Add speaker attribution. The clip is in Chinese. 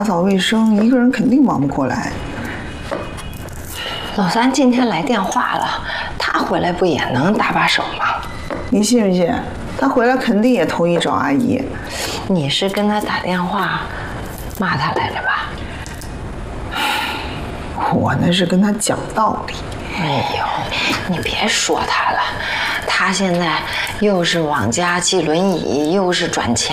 Speaker 1: 打扫卫生，一个人肯定忙不过来。
Speaker 2: 老三今天来电话了，他回来不也能搭把手吗？
Speaker 1: 你信不信？他回来肯定也同意找阿姨。
Speaker 2: 你是跟他打电话骂他来着吧？
Speaker 1: 我那是跟他讲道理。
Speaker 2: 哎呦，你别说他了，他现在又是往家寄轮椅，又是转钱。